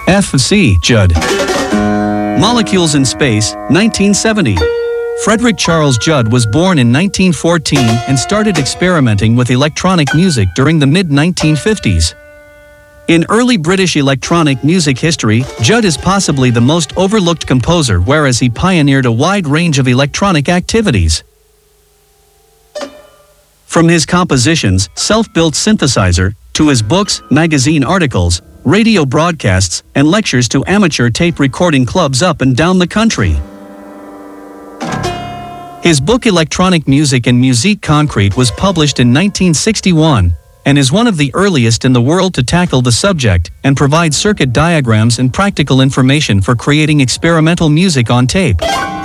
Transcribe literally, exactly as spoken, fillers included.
F C. Judd. Molecules in Space, nineteen seventy. Frederick Charles Judd was born in nineteen fourteen and started experimenting with electronic music during the mid nineteen fifties. In early British electronic music history, Judd is possibly the most overlooked composer, whereas he pioneered a wide range of electronic activities. From his compositions, self-built synthesizer, to his books, magazine articles, radio broadcasts, and lectures to amateur tape recording clubs up and down the country. His book Electronic Music and Musique Concrète was published in nineteen sixty-one, and is one of the earliest in the world to tackle the subject and provide circuit diagrams and practical information for creating experimental music on tape.